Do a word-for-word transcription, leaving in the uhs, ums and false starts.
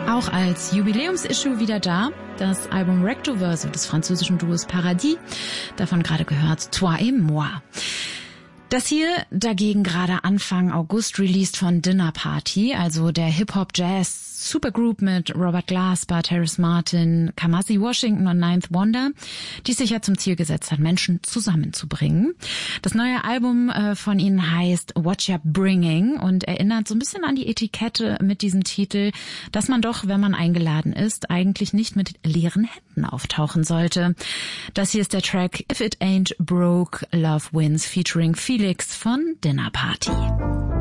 Auch als Jubiläumsissue wieder da, das Album Rectoverso des französischen Duos Paradis, davon gerade gehört Toi et moi. Das hier dagegen gerade Anfang August released von Dinner Party, also der Hip-Hop-Jazz-Supergroup mit Robert Glasper, Terrace Martin, Kamasi Washington und Ninth Wonder, die sich ja zum Ziel gesetzt hat, Menschen zusammenzubringen. Das neue Album äh, von ihnen heißt What You're Bringing und erinnert so ein bisschen an die Etikette mit diesem Titel, dass man doch, wenn man eingeladen ist, eigentlich nicht mit leeren Händen auftauchen sollte. Das hier ist der Track If It Ain't Broke, Love Wins featuring Felix von Dinner Party.